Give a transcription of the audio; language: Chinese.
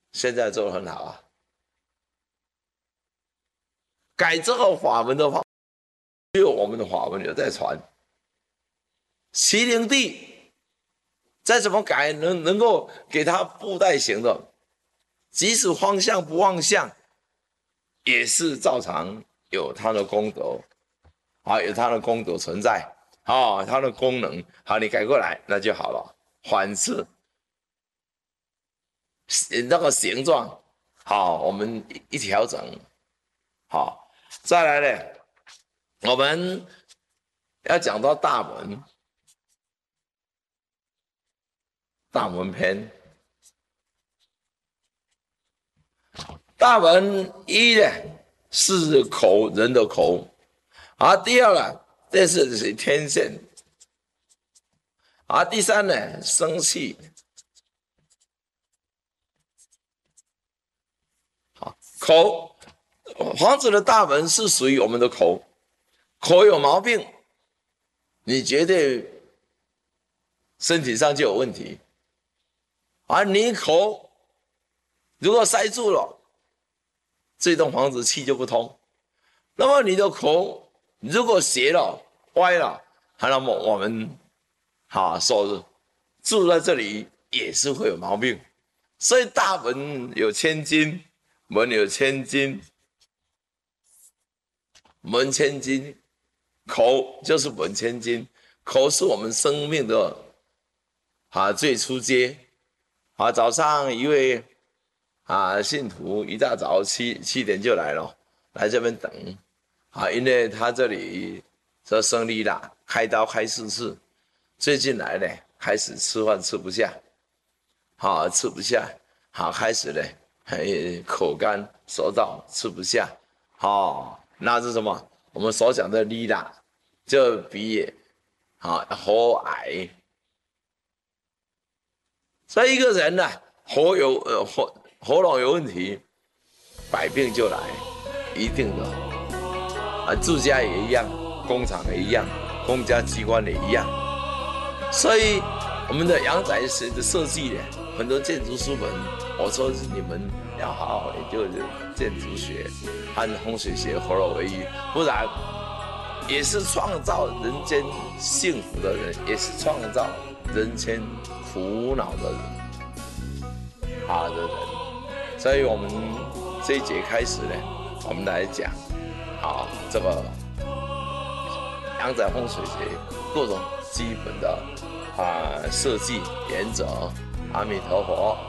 现在做得很好啊。改这个法门的话，只有我们的法门有在传。麒麟地再怎么改，能够给他布袋形的，即使方向不方向，也是照常有它的功德，啊，有它的功德存在，啊，它的功能，好，你改过来那就好了。反是那个形状，好，我们一调整，好，再来呢，我们要讲到大门，大门篇，大门一呢是口，人的口，啊，第二呢，这是天线，啊，第三呢，生气，好，口，房子的大门是属于我们的口，口有毛病，你绝对身体上就有问题，而你口如果塞住了，这栋房子气就不通。那么你的口如果斜了、歪了，那么我们手住在这里也是会有毛病。所以大门有千金，门有千金，门千金，口就是门千金。口是我们生命的最初阶。早上一位信徒一大早七点就来了，来这边等因为他这里这生利啦，开刀开4次，最近来呢开始吃饭吃不下，吃不下，开始呢口干舌燥吃不下，那是什么？我们所讲的利啦，就比喉癌。所以一个人呢，喉咙有问题，百病就来，一定的。住家也一样，工厂也一样，公家机关也一样。所以我们的阳宅的设计呢，很多建筑书本，我说是你们要好好研究建筑学和风水学合二为一，不然也是创造人间幸福的人，也是创造人间苦恼的人，所以我们这一节开始呢，我们来讲这个阳宅风水学各种基本的设计原则。阿弥陀佛。